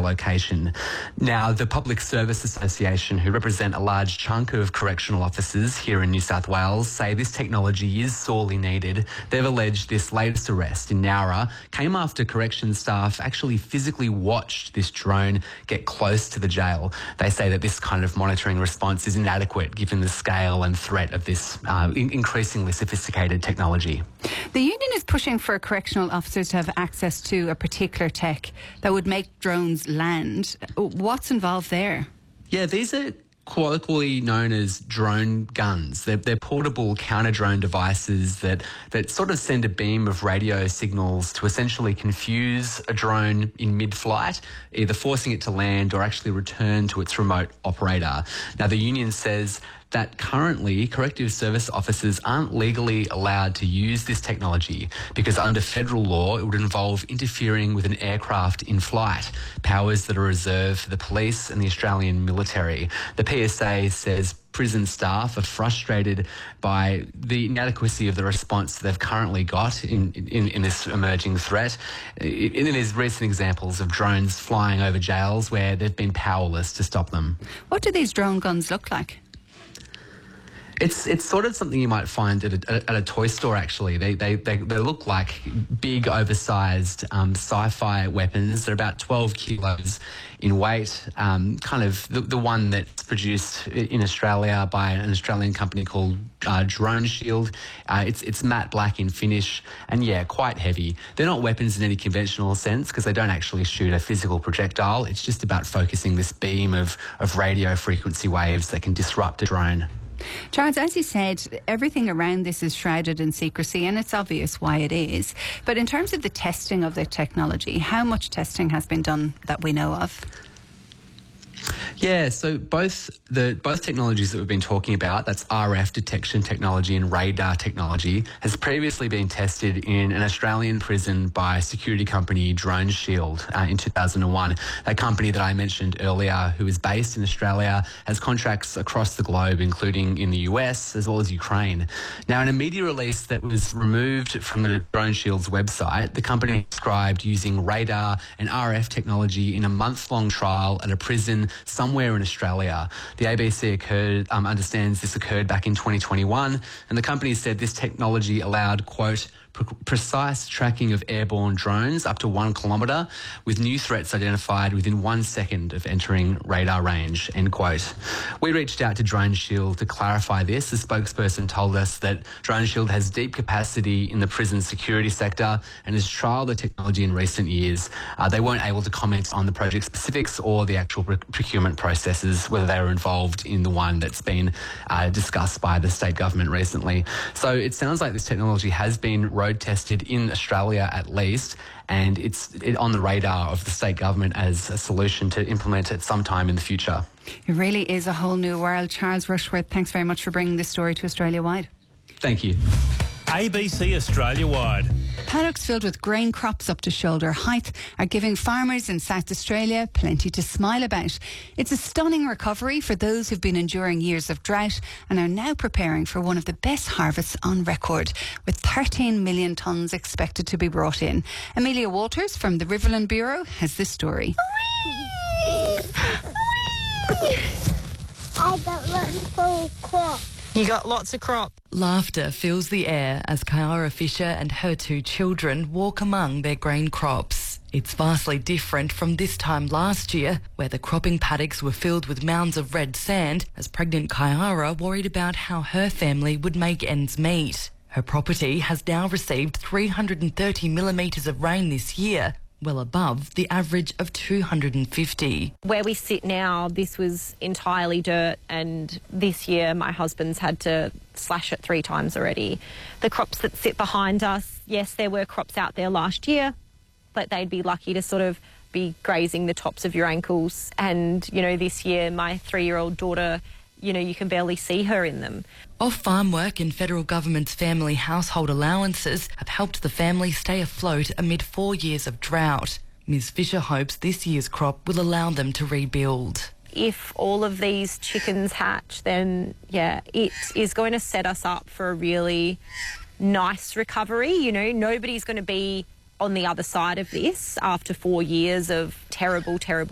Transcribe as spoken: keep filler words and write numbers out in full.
location. Now, the Public Service Association, who represent a large chunk of correctional officers here in New South Wales, say this technology is sorely needed. They've alleged this latest arrest in Nowra came after corrections staff actually physically watched this drone get close to the jail. They say that this kind of monitoring response is inadequate given the scale and threat of this uh, in- increasingly sophisticated technology. The union is pushing for correctional officers to have access to a particular tech that would make drones land. What's involved there? Yeah, these are colloquially known as drone guns. They're, they're portable counter-drone devices that, that sort of send a beam of radio signals to essentially confuse a drone in mid-flight, either forcing it to land or actually return to its remote operator. Now, the union says that currently corrective service officers aren't legally allowed to use this technology because under federal law it would involve interfering with an aircraft in flight, powers that are reserved for the police and the Australian military. The P S A says prison staff are frustrated by the inadequacy of the response they've currently got in, in, in this emerging threat. In, in there's recent examples of drones flying over jails where they've been powerless to stop them. What do these drone guns look like? It's it's sort of something you might find at a, at a toy store, actually. They they, they, they look like big, oversized um, sci-fi weapons. They're about twelve kilos in weight, um, kind of the, the one that's produced in Australia by an Australian company called uh, Drone Shield. Uh, it's, it's matte black in finish and, yeah, quite heavy. They're not weapons in any conventional sense because they don't actually shoot a physical projectile. It's just about focusing this beam of, of radio frequency waves that can disrupt a drone. Charles, as you said, everything around this is shrouded in secrecy and it's obvious why it is. But in terms of the testing of the technology, how much testing has been done that we know of? Yeah, so both the both technologies that we've been talking about, that's R F detection technology and radar technology, has previously been tested in an Australian prison by security company Drone Shield uh, in two thousand one. That company that I mentioned earlier, who is based in Australia, has contracts across the globe, including in the U S as well as Ukraine. Now, in a media release that was removed from the Drone Shield's website, the company described using radar and R F technology in a month-long trial at a prison somewhere in Australia. The A B C occurred, um, understands this occurred back in twenty twenty-one, and the company said this technology allowed, quote, precise tracking of airborne drones up to one kilometre with new threats identified within one second of entering radar range, end quote. We reached out to Drone Shield to clarify this. The spokesperson told us that Drone Shield has deep capacity in the prison security sector and has trialled the technology in recent years. Uh, they weren't able to comment on the project specifics or the actual procurement processes, whether they were involved in the one that's been uh, discussed by the state government recently. So it sounds like this technology has been road tested in Australia at least, and it's it, on the radar of the state government as a solution to implement it sometime in the future. It really is a whole new world. Charles Rushworth, thanks very much for bringing this story to Australia-wide. Thank you. A B C Australia-wide. Paddocks filled with grain crops up to shoulder height are giving farmers in South Australia plenty to smile about. It's a stunning recovery for those who've been enduring years of drought and are now preparing for one of the best harvests on record, with thirteen million tonnes expected to be brought in. Amelia Walters from the Riverland Bureau has this story. I got lots of crop. You got lots of crop. Laughter fills the air as Kyara Fisher and her two children walk among their grain crops. It's vastly different from this time last year, where the cropping paddocks were filled with mounds of red sand, as pregnant Kyara worried about how her family would make ends meet. Her property has now received three hundred thirty millimetres of rain this year, well above the average of two hundred fifty. Where we sit now, this was entirely dirt, and this year my husband's had to slash it three times already. The crops that sit behind us, yes, there were crops out there last year, but they'd be lucky to sort of be grazing the tops of your ankles. And, you know, this year my three-year-old daughter, you know, you can barely see her in them. Off-farm work and federal government's family household allowances have helped the family stay afloat amid four years of drought. Miz Fisher hopes this year's crop will allow them to rebuild. If all of these chickens hatch, then, yeah, it is going to set us up for a really nice recovery. You know, nobody's going to be on the other side of this after four years of terrible, terrible